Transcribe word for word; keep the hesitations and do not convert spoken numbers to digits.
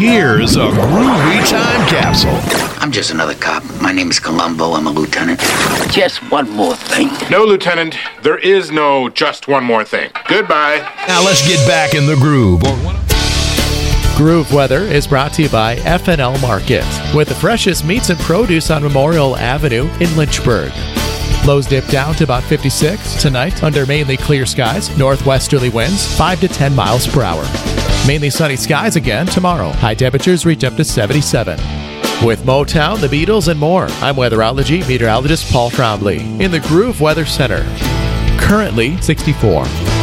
Here's a groovy time capsule. I'm just another cop. My name is Columbo. I'm a lieutenant. Just one more thing. No, Lieutenant. There is no just one more thing. Goodbye. Now let's get back in the groove. Groove Weather is brought to you by F and L Market, with the freshest meats and produce on Memorial Avenue in Lynchburg. Lows dip down to about fifty-six tonight under mainly clear skies, northwesterly winds five to ten miles per hour. Mainly sunny skies again tomorrow. High temperatures reach up to seventy-seven. With Motown, the Beatles, and more, I'm weatherology meteorologist Paul Trombley in the Groove Weather Center. Currently sixty-four.